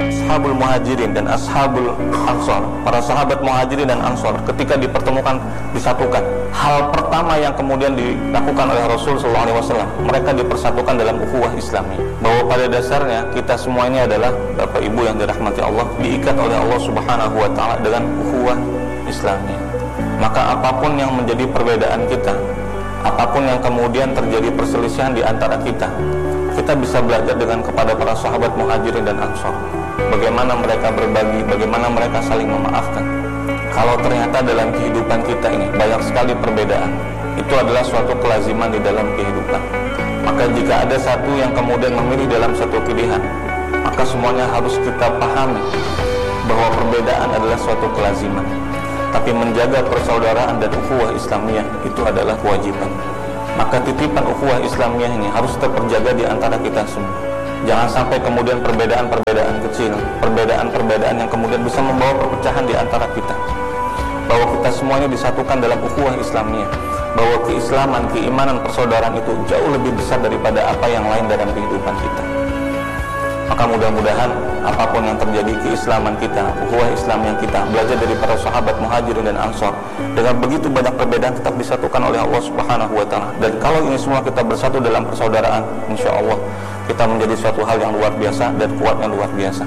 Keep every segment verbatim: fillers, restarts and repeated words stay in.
Ashabul Muhajirin dan Ashabul Ansor, para sahabat Muhajirin dan Ansor ketika dipertemukan, disatukan. Hal pertama yang kemudian dilakukan oleh Rasul sallallahu alaihi wasallam, mereka dipersatukan dalam ukhuwah Islami. Bahwa pada dasarnya kita semua ini adalah Bapak Ibu yang dirahmati Allah, diikat oleh Allah Subhanahu wa taala dengan ukhuwah Islami. Maka apapun yang menjadi perbedaan kita, apapun yang kemudian terjadi perselisihan di antara kita, kita bisa belajar dengan kepada para sahabat Muhajirin dan Ansor, bagaimana mereka berbagi, bagaimana mereka saling memaafkan. Kalau ternyata dalam kehidupan kita ini banyak sekali perbedaan, itu adalah suatu kelaziman di dalam kehidupan. Maka jika ada satu yang kemudian memilih dalam satu pilihan, maka semuanya harus kita pahami bahwa perbedaan adalah suatu kelaziman. Tapi menjaga persaudaraan dan ukhuwah Islamiyah itu adalah kewajiban. Maka titipan ukhuwah Islamiyah ini harus terjaga di antara kita semua. Jangan sampai kemudian perbedaan-perbedaan kecil, perbedaan-perbedaan yang kemudian bisa membawa perpecahan di antara kita. Bahwa kita semuanya disatukan dalam ukhuwah Islamiyah. Bahwa keislaman, keimanan, persaudaraan itu jauh lebih besar daripada apa yang lain dalam kehidupan kita. Maka mudah-mudahan apapun yang terjadi, keislaman kita, ukhuwah Islam yang kita belajar dari para sahabat Muhajirin dan Ansor, dengan begitu banyak perbedaan tetap disatukan oleh Allah Subhanahu wa taala. Dan kalau ini semua kita bersatu dalam persaudaraan, insya Allah kita menjadi suatu hal yang luar biasa dan kuat yang luar biasa.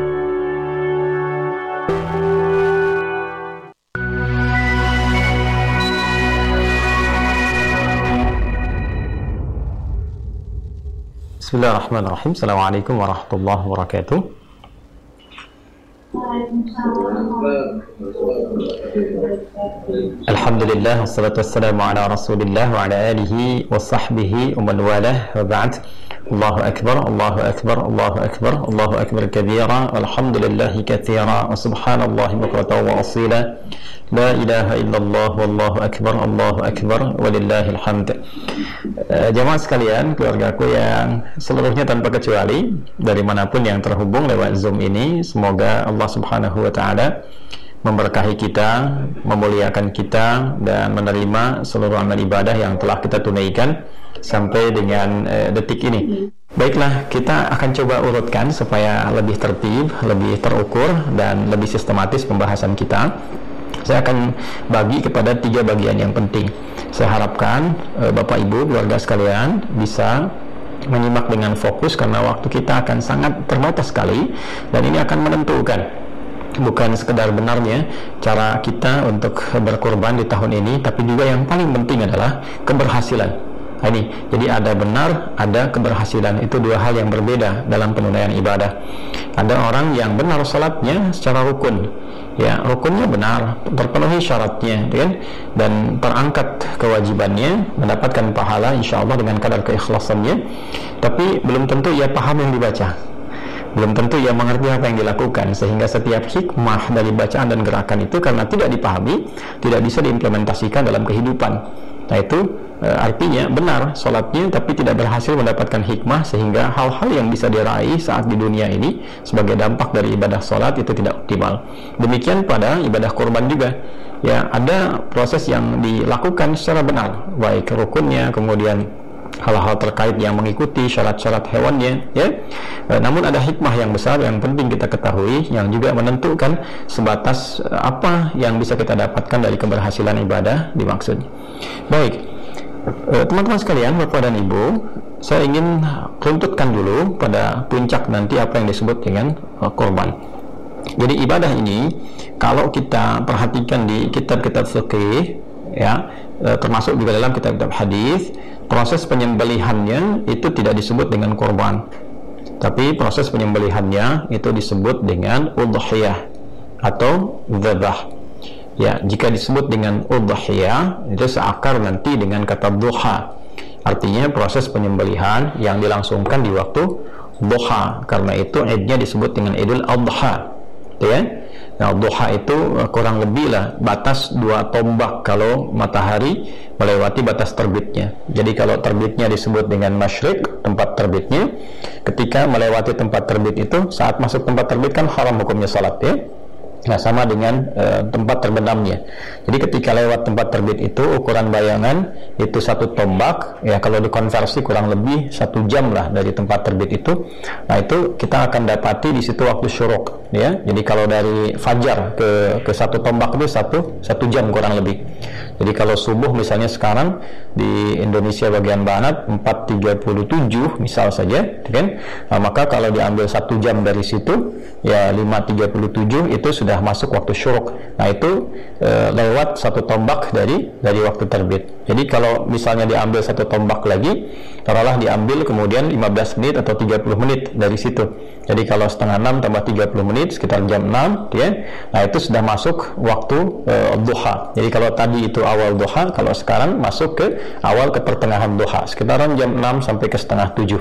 Bismillahirrahmanirrahim. Assalamualaikum warahmatullahi wabarakatuh. Alhamdulillah, wassalatu wassalamu ala rasulillah wa ala alihi wa sahbihi wa man walah, wa ba'd. Allahu akbar, Allahu akbar, Allahu akbar, Allahu akbar kabira, walhamdulillahi katsira, wa subhanallahi bukratan wa asila. La ilaha illallah, wallahu akbar, Allahu akbar, walillahil hamd. uh, Jamaah sekalian, keluargaku yang seluruhnya tanpa kecuali dari manapun yang terhubung lewat Zoom ini, semoga Allah Subhanahu wa taala memberkahi kita, memuliakan kita, dan menerima seluruh amal ibadah yang telah kita tunaikan sampai dengan uh, detik ini. Baiklah, kita akan coba urutkan supaya lebih tertib, lebih terukur, dan lebih sistematis pembahasan kita. Saya akan bagi kepada tiga bagian yang penting. Saya harapkan e, Bapak Ibu, keluarga sekalian bisa menyimak dengan fokus karena waktu kita akan sangat terbatas sekali, dan ini akan menentukan bukan sekedar benarnya cara kita untuk berkorban di tahun ini, tapi juga yang paling penting adalah keberhasilan. Nah, ini, jadi ada benar, ada keberhasilan. Itu dua hal yang berbeda dalam penunaian ibadah. Ada orang yang benar salatnya secara rukun, ya rukunnya benar, terpenuhi syaratnya, kan? Dan terangkat kewajibannya, mendapatkan pahala insya Allah dengan kadar keikhlasannya. Tapi belum tentu ia paham yang dibaca, belum tentu ia mengerti apa yang dilakukan, sehingga setiap hikmah dari bacaan dan gerakan itu karena tidak dipahami, tidak bisa diimplementasikan dalam kehidupan. Nah itu e, artinya benar sholatnya tapi tidak berhasil mendapatkan hikmah, sehingga hal-hal yang bisa diraih saat di dunia ini sebagai dampak dari ibadah sholat itu tidak optimal. Demikian pada ibadah kurban juga, ya ada proses yang dilakukan secara benar, baik rukunnya, kemudian hal-hal terkait yang mengikuti syarat-syarat hewannya, ya. E, namun ada hikmah yang besar yang penting kita ketahui, yang juga menentukan sebatas e, apa yang bisa kita dapatkan dari keberhasilan ibadah dimaksud. Baik, e, teman-teman sekalian, Bapak dan Ibu, saya ingin runtutkan dulu pada puncak nanti apa yang disebut dengan e, korban. Jadi ibadah ini kalau kita perhatikan di kitab-kitab fikih, ya, e, termasuk juga dalam kitab-kitab hadis, proses penyembelihannya itu tidak disebut dengan korban, tapi proses penyembelihannya itu disebut dengan udhiyah atau dzabah. Ya, jika disebut dengan udhiyah itu seakar nanti dengan kata duha, artinya proses penyembelihan yang dilangsungkan di waktu duha. Karena itu idnya disebut dengan Idul Adha, ya. Nah, duha itu kurang lebih lah batas dua tombak kalau matahari melewati batas terbitnya. Jadi kalau terbitnya disebut dengan masyriq, tempat terbitnya, ketika melewati tempat terbit itu, saat masuk tempat terbit kan haram hukumnya salat, ya. Nah, sama dengan e, tempat terbenamnya. Jadi ketika lewat tempat terbit itu ukuran bayangan itu satu tombak, ya kalau dikonversi kurang lebih satu jam lah dari tempat terbit itu. Nah, itu kita akan dapati di situ waktu syuruk, ya. Jadi kalau dari fajar ke ke satu tombak itu satu satu jam kurang lebih. Jadi kalau subuh misalnya sekarang di Indonesia bagian barat empat tiga puluh tujuh misal saja, kan? Nah, maka kalau diambil satu jam dari situ, ya lima tiga puluh tujuh itu sudah masuk waktu syuruk. Nah, itu e, lewat satu tombak dari dari waktu terbit. Jadi kalau misalnya diambil satu tombak lagi, taruhlah diambil kemudian lima belas menit atau tiga puluh menit dari situ. Jadi kalau setengah enam tambah tiga puluh menit sekitar jam enam, ya. Nah, itu sudah masuk waktu e, duha. Jadi kalau tadi itu awal duha, kalau sekarang masuk ke awal ke pertengahan duha, sekitaran jam enam sampai ke setengah tujuh.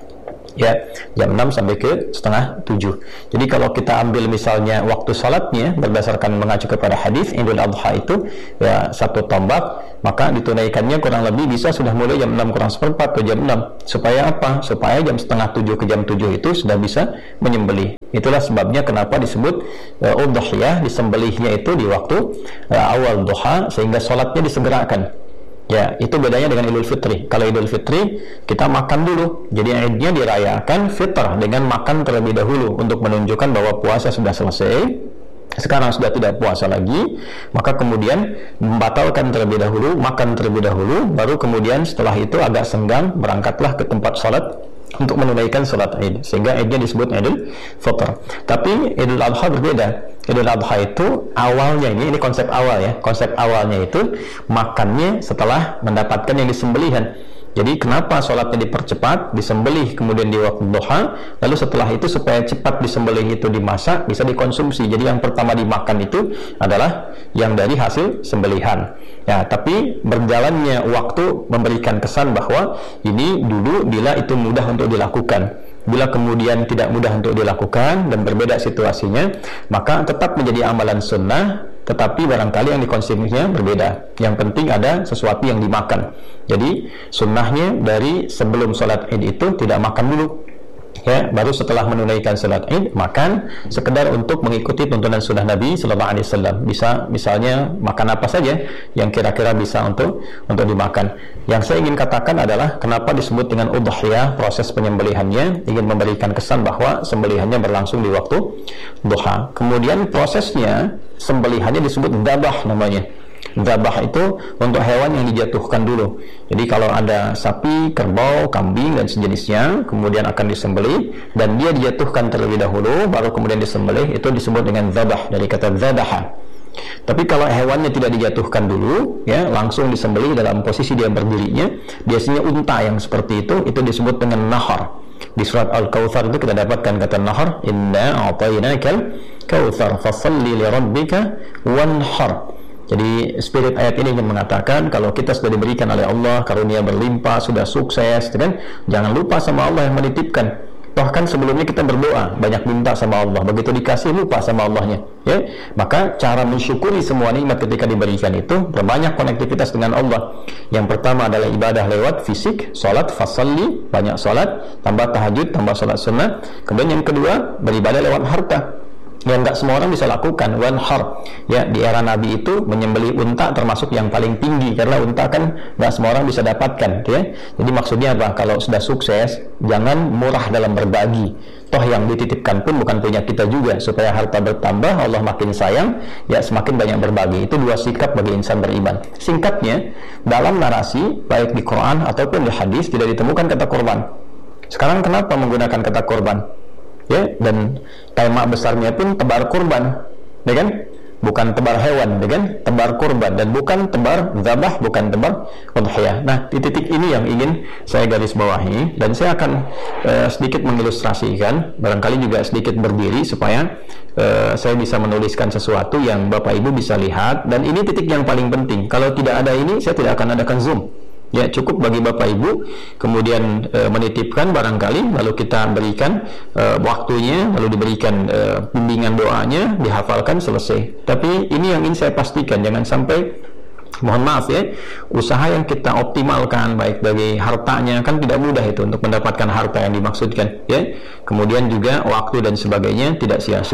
Ya, jam enam sampai ke setengah tujuh. Jadi kalau kita ambil misalnya waktu salatnya berdasarkan mengacu kepada hadis Idul Adha itu ya satu tombak, maka ditunaikannya kurang lebih bisa sudah mulai jam enam kurang seperempat atau jam enam. Supaya apa? Supaya jam setengah tujuh ke jam tujuh itu sudah bisa menyembelih. Itulah sebabnya kenapa disebut uh, udhiyah, disembelihnya itu di waktu uh, awal duha sehingga salatnya disegerakan. Ya, itu bedanya dengan Idul Fitri. Kalau Idul Fitri kita makan dulu. Jadi Idnya dirayakan fitr dengan makan terlebih dahulu untuk menunjukkan bahwa puasa sudah selesai. Sekarang sudah tidak puasa lagi, maka kemudian membatalkan terlebih dahulu, makan terlebih dahulu, baru kemudian setelah itu agak senggang berangkatlah ke tempat salat untuk menunaikan salat Id, sehingga Idnya disebut Idul Fitr. Tapi Idul Adha berbeda. Idul Adha itu awalnya ini, ini konsep awal ya. Konsep awalnya itu makannya setelah mendapatkan yang disembelihan. Jadi kenapa sholatnya dipercepat, disembelih kemudian di waktu duha, lalu setelah itu supaya cepat disembelih itu dimasak, bisa dikonsumsi. Jadi yang pertama dimakan itu adalah yang dari hasil sembelihan. Ya, tapi berjalannya waktu memberikan kesan bahwa ini dulu bila itu mudah untuk dilakukan. Bila kemudian tidak mudah untuk dilakukan dan berbeda situasinya, maka tetap menjadi amalan sunnah, tetapi barangkali yang dikonsumsinya berbeda. Yang penting ada sesuatu yang dimakan. Jadi sunnahnya dari sebelum sholat Id itu tidak makan dulu, ya, baru setelah menunaikan sholat Id makan, sekedar untuk mengikuti tuntunan sunnah Nabi Sallallahu Alaihi Wasallam. Bisa misalnya makan apa saja yang kira-kira bisa untuk untuk dimakan. Yang saya ingin katakan adalah kenapa disebut dengan udhiyah, proses penyembelihannya ingin memberikan kesan bahwa sembelihannya berlangsung di waktu duha. Kemudian prosesnya sembelihannya disebut dzabah namanya. Dzabah itu untuk hewan yang dijatuhkan dulu. Jadi kalau ada sapi, kerbau, kambing dan sejenisnya kemudian akan disembelih dan dia dijatuhkan terlebih dahulu baru kemudian disembelih, itu disebut dengan dzabah dari kata dzadaha. Tapi kalau hewannya tidak dijatuhkan dulu, ya, langsung disembelih dalam posisi dia berdirinya, biasanya unta yang seperti itu, itu disebut dengan nahar. Di surat Al-Kautsar itu kita dapatkan kata nahar, inna a'tainakal kautsar fasalli li rabbika wanhar. Jadi spirit ayat ini ingin mengatakan kalau kita sudah diberikan oleh Allah karunia berlimpah, sudah sukses, kan? Jangan lupa sama Allah yang menitipkan. Bahkan sebelumnya kita berdoa, banyak minta sama Allah, begitu dikasih lupa sama Allahnya, ya. Maka cara mensyukuri semua nikmat ketika diberikan itu berbanyak konektivitas dengan Allah. Yang pertama adalah ibadah lewat fisik, salat, fasalli, banyak salat, tambah tahajud, tambah salat sunnah. Kemudian yang kedua, beribadah lewat harta, yang enggak semua orang bisa lakukan, wanhar. Ya, di era Nabi itu menyembelih unta termasuk yang paling tinggi karena unta kan enggak semua orang bisa dapatkan, ya. Jadi maksudnya apa? Kalau sudah sukses, jangan murah dalam berbagi. Toh yang dititipkan pun bukan punya kita juga, supaya harta bertambah, Allah makin sayang, ya semakin banyak berbagi. Itu dua sikap bagi insan beriman. Singkatnya, dalam narasi baik di Quran ataupun di hadis tidak ditemukan kata korban. Sekarang kenapa menggunakan kata korban? Ya, dan tema besarnya pun tebar kurban, ya kan? Bukan tebar hewan, ya kan? Tebar kurban, dan bukan tebar dzabah, bukan tebar udhiyah. Nah, di titik ini yang ingin saya garis bawahi, dan saya akan uh, sedikit mengilustrasikan, barangkali juga sedikit berdiri supaya uh, saya bisa menuliskan sesuatu yang Bapak Ibu bisa lihat. Dan ini titik yang paling penting. Kalau tidak ada ini, saya tidak akan adakan Zoom. Ya, cukup bagi Bapak Ibu kemudian e, menitipkan barangkali, lalu kita berikan e, waktunya, lalu diberikan e, bimbingan doanya, dihafalkan, selesai. Tapi ini yang ingin saya pastikan, jangan sampai, mohon maaf ya, usaha yang kita optimalkan baik bagi hartanya, kan tidak mudah itu untuk mendapatkan harta yang dimaksudkan, ya. Kemudian juga waktu dan sebagainya tidak sia-sia.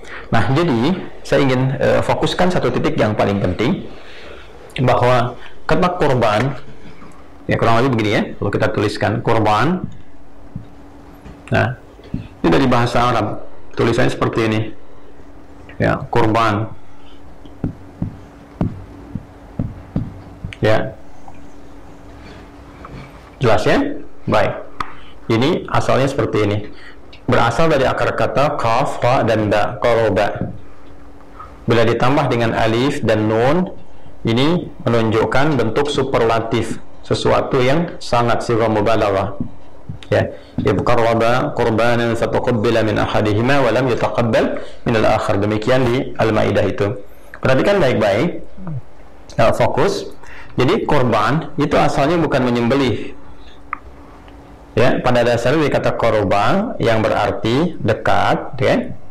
Nah, jadi saya ingin uh, fokuskan satu titik yang paling penting, bahwa kata kurban, ya kurang lebih begini ya, kalau kita tuliskan kurban. Nah, ini dari bahasa Arab, tulisannya seperti ini, ya, kurban, ya, jelas ya? Baik, ini asalnya seperti ini, berasal dari akar kata kaf, ra, dan ba, qoroba. Bila ditambah dengan alif dan nun, ini menunjukkan bentuk superlatif, sesuatu yang sangat sifat mubalaghah. Ya, ibqarraba qurbanan fataqabbala min ahadihima wa lam yataqabbal min al-akhar. Demikian di Al-Maidah itu. Perhatikan baik-baik. Nah, fokus. Jadi korban itu asalnya bukan menyembelih. Ya, pada dasarnya dikata korban yang berarti dekat, ya.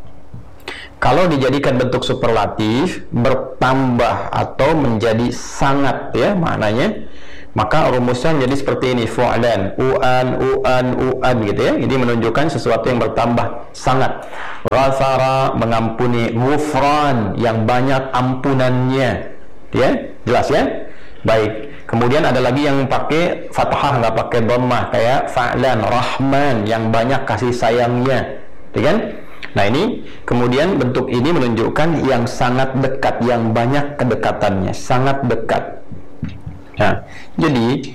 Kalau dijadikan bentuk superlatif, bertambah atau menjadi sangat, ya, maknanya, maka rumusnya jadi seperti ini, fu'lan, u'an, u'an, u'an, gitu ya. Ini menunjukkan sesuatu yang bertambah sangat. Ghafara, mengampuni. Ghufran, yang banyak ampunannya, ya, jelas ya. Baik. Kemudian ada lagi yang pakai fathah, nggak pakai dhammah, kayak fa'lan, rahman, yang banyak kasih sayangnya, gitu kan? Nah, ini kemudian bentuk ini menunjukkan yang sangat dekat, yang banyak kedekatannya, sangat dekat. Nah, jadi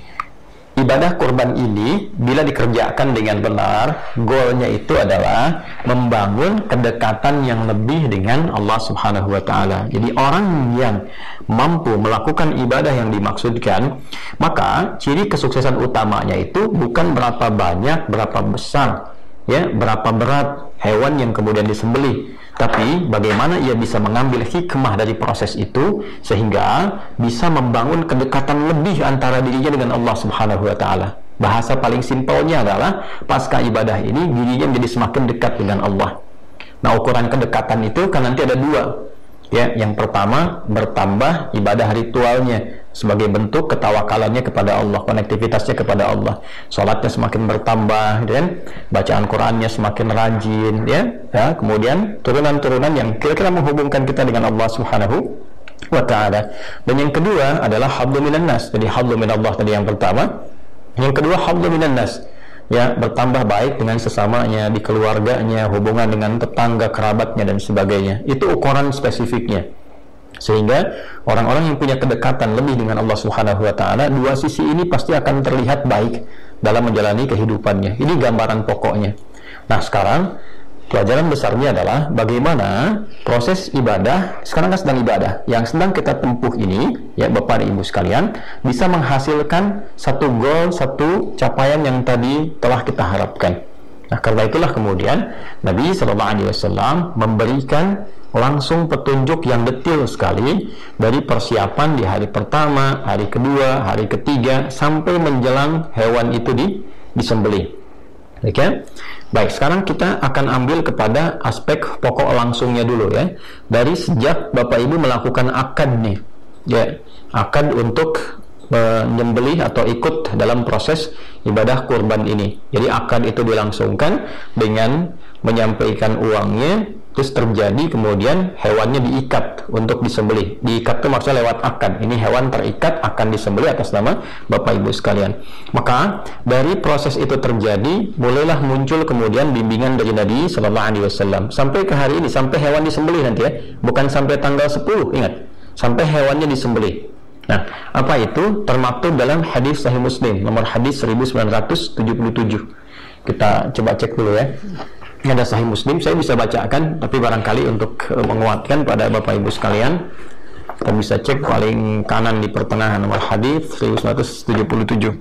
ibadah kurban ini bila dikerjakan dengan benar, goalnya itu adalah membangun kedekatan yang lebih dengan Allah Subhanahu wa taala. Jadi orang yang mampu melakukan ibadah yang dimaksudkan, maka ciri kesuksesan utamanya itu bukan berapa banyak, berapa besar, ya, berapa berat hewan yang kemudian disembelih, tapi bagaimana ia bisa mengambil hikmah dari proses itu sehingga bisa membangun kedekatan lebih antara dirinya dengan Allah Subhanahu wa taala. Bahasa paling simpelnya adalah pasca ibadah ini dirinya menjadi semakin dekat dengan Allah. Nah, ukuran kedekatan itu kan nanti ada dua. Ya, yang pertama bertambah ibadah ritualnya sebagai bentuk ketawakalannya kepada Allah, konektivitasnya kepada Allah. Salatnya semakin bertambah, dan bacaan Qurannya semakin rajin, ya. Ya, kemudian turunan-turunan yang kira-kira menghubungkan kita dengan Allah Subhanahu wa taala. Dan yang kedua adalah hablu minan nas. Jadi hablu minallah tadi yang pertama. Yang kedua hablu minan nas. Ya, bertambah baik dengan sesamanya, di keluarganya, hubungan dengan tetangga, kerabatnya, dan sebagainya. Itu ukuran spesifiknya. Sehingga orang-orang yang punya kedekatan lebih dengan Allah Subhanahu wa taala, dua sisi ini pasti akan terlihat baik dalam menjalani kehidupannya. Ini gambaran pokoknya. Nah, sekarang pelajaran besarnya adalah bagaimana proses ibadah, sekarang kan sedang ibadah, yang sedang kita tempuh ini, ya Bapak dan Ibu sekalian, bisa menghasilkan satu goal, satu capaian yang tadi telah kita harapkan. Nah, karena itulah kemudian Nabi shallallahu alaihi wasallam memberikan langsung petunjuk yang detail sekali dari persiapan di hari pertama, hari kedua, hari ketiga, sampai menjelang hewan itu di, disembelih. Oke, okay? Baik, sekarang kita akan ambil kepada aspek pokok langsungnya dulu, ya. Dari sejak Bapak Ibu melakukan akad nih, ya, akad untuk menyembelih atau ikut dalam proses ibadah kurban ini. Jadi akad itu dilangsungkan dengan menyampaikan uangnya, terus terjadi kemudian hewannya diikat untuk disembelih. Diikat itu maksudnya lewat akad. Ini hewan terikat akan disembelih atas nama Bapak Ibu sekalian. Maka dari proses itu terjadi, mulailah muncul kemudian bimbingan dari Nabi Sallallahu Alaihi Wasallam sampai ke hari ini, sampai hewan disembelih nanti, ya, bukan sampai tanggal sepuluh, ingat, sampai hewannya disembelih. Nah, apa itu? Termaktub dalam hadis Sahih Muslim nomor hadis seribu sembilan ratus tujuh puluh tujuh. Kita coba cek dulu, ya. Ini ada Sahih Muslim, saya bisa bacakan, tapi barangkali untuk uh, menguatkan pada Bapak Ibu sekalian, kita bisa cek paling kanan di pertengahan nomor hadis seribu sembilan ratus tujuh puluh tujuh.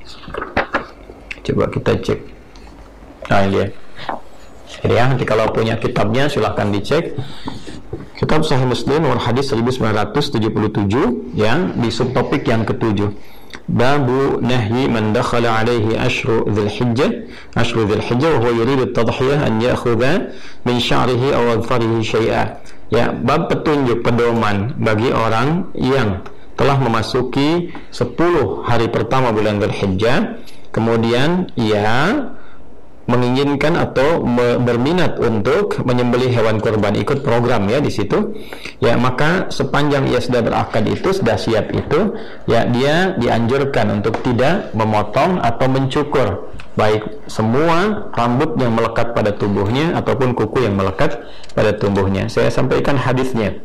Coba kita cek. Nah, ini dia. Jadi ya, nanti kalau punya kitabnya silahkan dicek. Kitab Sahih Muslim nomor hadis seribu sembilan ratus tujuh puluh tujuh, yang di subtopik yang ketujuh. Babu nahyi man dakhala alaihi ashru dzil hijjah ashru dzil hijjah wa huwa yuridu at-tadhhiyah an ya'khudha min sya'rihi aw adfarihi syai'a. Ya, bab petunjuk pedoman bagi orang yang telah memasuki sepuluh hari pertama bulan Dzulhijjah, kemudian ia menginginkan atau me- berminat untuk menyembelih hewan kurban, ikut program ya di situ, ya maka sepanjang ia sudah berakad itu, sudah siap itu, ya dia dianjurkan untuk tidak memotong atau mencukur baik semua rambut yang melekat pada tubuhnya ataupun kuku yang melekat pada tubuhnya. Saya sampaikan hadisnya.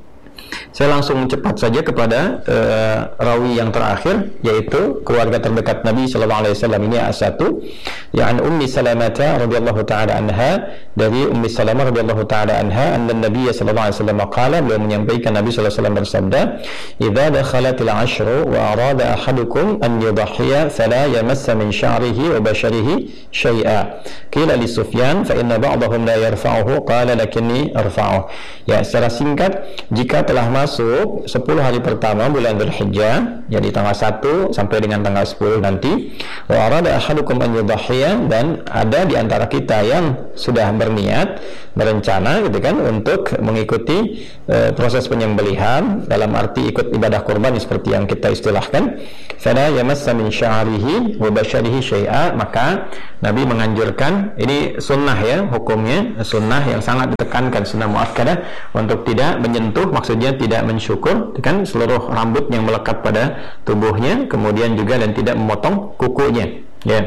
Saya langsung cepat saja kepada uh, rawi yang terakhir, yaitu keluarga terdekat Nabi Sallallahu Alaihi Wasallam. Ini A satu, ya an Ummi Salamah radhiyallahu taala anha, dari Ummi Salamah radhiyallahu taala anha, anna Nabi Sallallahu Alaihi Wasallam qala, beliau menyampaikan, Nabi Sallallahu Alaihi Wasallam bersabda, idza dakhalatil ashru wa arada ahadukum an yudhhiya fala yamassa min sya'rihi wa basharihi syai'a. Qila li Sufyan fa inna ba'dahum la yarfa'uhu qala lakinni arfa'uhu. Ya, secara singkat, jika telah masuk sepuluh hari pertama bulan Dzulhijjah, jadi tanggal satu sampai dengan tanggal sepuluh nanti, wa arada ahadukum an yudhhiya, dan ada di antara kita yang sudah berniat, berencana gitu kan untuk mengikuti e, proses penyembelihan, dalam arti ikut ibadah kurban seperti yang kita istilahkan, fala yamassa min sya'rihi wa basharihi syai'a, maka Nabi menganjurkan, ini sunnah ya, hukumnya sunnah yang sangat ditekankan, sunnah muakkadah, untuk tidak menyentuh, maksudnya tidak mensyukur kan seluruh rambut yang melekat pada tubuhnya, kemudian juga dan tidak memotong kukunya ya.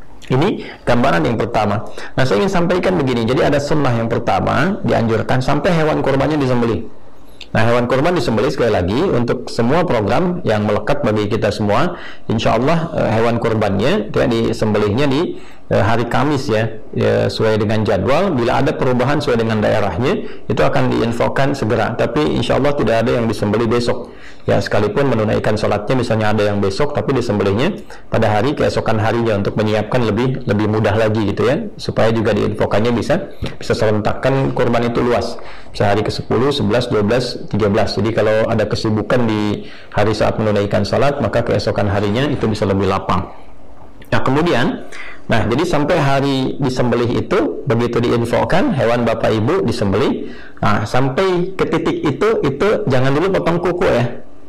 Ini gambaran yang pertama. Nah, saya ingin sampaikan begini, jadi ada sunnah yang pertama, dianjurkan sampai hewan kurbannya disembelih. Nah, hewan kurban disembelih sekali lagi untuk semua program yang melekat bagi kita semua. Insya Allah hewan kurbannya tidak disembelihnya di hari Kamis ya, ya, sesuai dengan jadwal. Bila ada perubahan sesuai dengan daerahnya, itu akan diinfokan segera. Tapi insya Allah tidak ada yang disembelih besok. Ya, sekalipun menunaikan sholatnya misalnya ada yang besok, tapi disembelihnya pada hari keesokan harinya untuk menyiapkan lebih lebih mudah lagi gitu ya, supaya juga diinfokannya bisa bisa serentakkan kurban itu luas, bisa hari ke sepuluh, sebelas, dua belas, tiga belas. Jadi kalau ada kesibukan di hari saat menunaikan sholat, maka keesokan harinya itu bisa lebih lapang. Nah, kemudian, nah jadi sampai hari disembelih itu, begitu diinfokan hewan bapak ibu disembelih, nah sampai ke titik itu, itu jangan dulu potong kuku ya.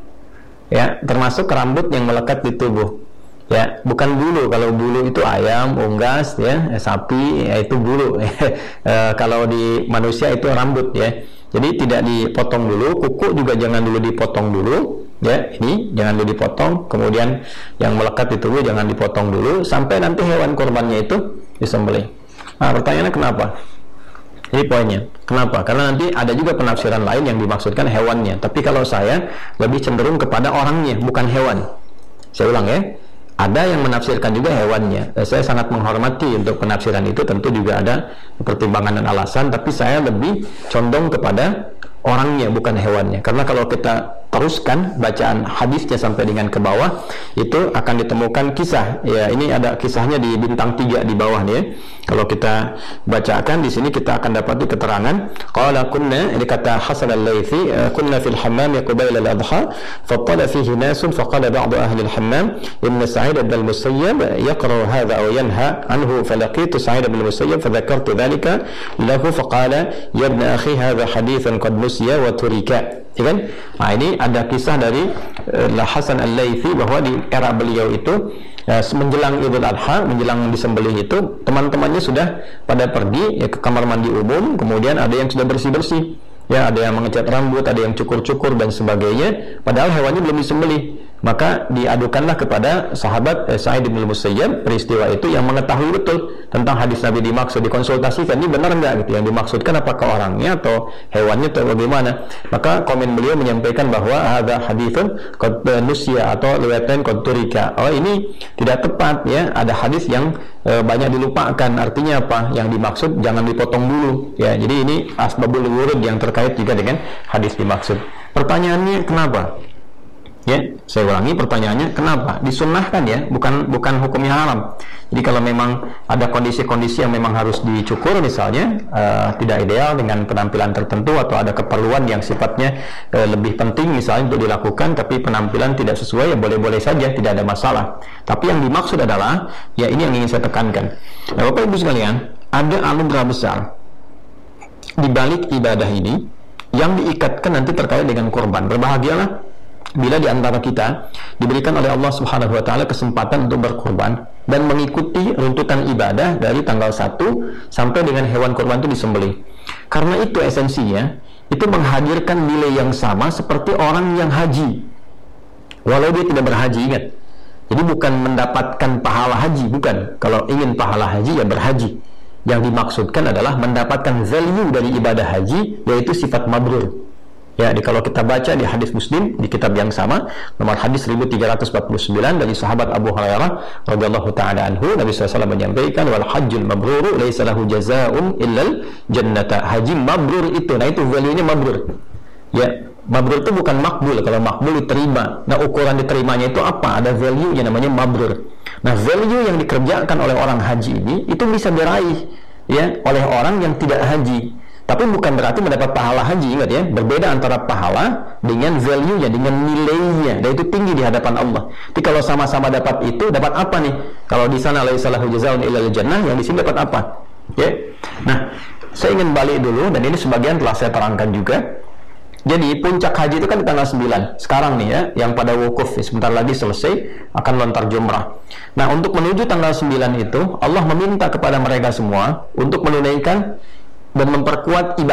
Ya, termasuk rambut yang melekat di tubuh. Ya, bukan bulu. Kalau bulu itu ayam, unggas, ya, sapi, ya itu bulu. e, kalau di manusia itu rambut, ya. Jadi tidak dipotong dulu. Kuku juga jangan dulu dipotong dulu. Ya, ini jangan dulu dipotong. Kemudian yang melekat di tubuh jangan dipotong dulu sampai nanti hewan kurbannya itu disembelih. Nah, pertanyaannya kenapa? Ini poinnya. Kenapa? Karena nanti ada juga penafsiran lain yang dimaksudkan hewannya. Tapi kalau saya lebih cenderung kepada orangnya, bukan hewan. Saya ulang ya. Ada yang menafsirkan juga hewannya. Saya sangat menghormati untuk penafsiran itu. Tentu juga ada pertimbangan dan alasan. Tapi saya lebih condong kepada orangnya, bukan hewannya. Karena kalau kita teruskan bacaan hadisnya sampai dengan ke bawah, itu akan ditemukan kisah. Ya, ini ada kisahnya di bintang tiga di bawah nih ya. Kalau kita bacakan di sini kita akan dapati keterangan. Qala kunna, ini kata Hasan al-Laythi, kunna fil hammam qabla al-adha, fattala fihi nasun faqala ba'du ahli al-hammam inna Sa'id ibn al-Musayyab yaqra hadha aw yanha anhu, falaqitu Sa'id ibn al-Musayyab fadhakartu dhalika lahu faqala ya ibn akhi hadha hadithan qad nusiya wa turika. Ya kan? Nah, ini ada kisah dari uh, Hasan al-Laythi bahwa di era beliau itu uh, menjelang Idul Adha, menjelang disembelih itu, teman-temannya sudah pada pergi ya, ke kamar mandi umum, kemudian ada yang sudah bersih-bersih. Ya, ada yang mengecat rambut, ada yang cukur-cukur dan sebagainya, padahal hewannya belum disembelih. Maka diadukanlah kepada sahabat eh, Sa'id bin Musayyab peristiwa itu, yang mengetahui betul tentang hadis Nabi dimaksud, dikonsultasikan, ini benar enggak gitu, yang dimaksudkan apakah orangnya atau hewannya atau bagaimana. Maka komen beliau menyampaikan bahwa hadza haditsun qad nusiya atau riwayatan qad turika. Oh, ini tidak tepat ya, ada hadis yang e, banyak dilupakan. Artinya apa? Yang dimaksud jangan dipotong dulu ya. Jadi ini asbabul wurud yang terkait juga dengan hadis dimaksud. Pertanyaannya kenapa? Ya, saya ulangi pertanyaannya, kenapa? Disunnahkan ya, bukan bukan hukumnya haram. Jadi kalau memang ada kondisi-kondisi yang memang harus dicukur misalnya, uh, tidak ideal dengan penampilan tertentu, atau ada keperluan yang sifatnya uh, lebih penting misalnya untuk dilakukan, tapi penampilan tidak sesuai, ya boleh-boleh saja, tidak ada masalah. Tapi yang dimaksud adalah, ya ini yang ingin saya tekankan. Nah, Bapak Ibu sekalian, ada anugerah besar di balik ibadah ini yang diikatkan nanti terkait dengan kurban. Berbahagialah bila di antara kita diberikan oleh Allah Subhanahu wa taala kesempatan untuk berkurban dan mengikuti runtutan ibadah dari tanggal satu sampai dengan hewan kurban itu disembelih. Karena itu esensinya itu menghadirkan nilai yang sama seperti orang yang haji. Walau dia tidak berhaji, ingat. Jadi bukan mendapatkan pahala haji, bukan. Kalau ingin pahala haji ya berhaji. Yang dimaksudkan adalah mendapatkan value dari ibadah haji, yaitu sifat mabrur. Ya, di, kalau kita baca di hadis Muslim di kitab yang sama, nomor hadis seribu tiga ratus empat puluh sembilan dari sahabat Abu Hurairah radhiyallahu taala anhu, Nabi sallallahu alaihi wasallam menyampaikan, wal hajjul mabrur laisa lahu jazaa'un illal jannata. Haji mabrur itu, nah itu value-nya mabrur. Ya, mabrur itu bukan makbul. Kalau makbul diterima. Nah, ukuran diterimanya itu apa? Ada value-nya namanya mabrur. Nah, value yang dikerjakan oleh orang haji ini itu bisa diraih ya oleh orang yang tidak haji. Tapi bukan berarti mendapat pahala haji, ingat ya. Berbeda antara pahala dengan value-nya, dengan nilainya. Dan itu tinggi di hadapan Allah. Tapi kalau sama-sama dapat itu, dapat apa nih? Kalau di sana laisa lahu jazaa'un illal jannah, yang di sini dapat apa? Ya. Nah, saya ingin balik dulu, dan ini sebagian telah saya terangkan juga. Jadi puncak haji itu kan di tanggal sembilan. Sekarang nih ya, yang pada wukuf sebentar lagi selesai akan lontar jumrah. Nah, untuk menuju tanggal sembilan itu Allah meminta kepada mereka semua untuk menunaikan dan memperkuat ibadah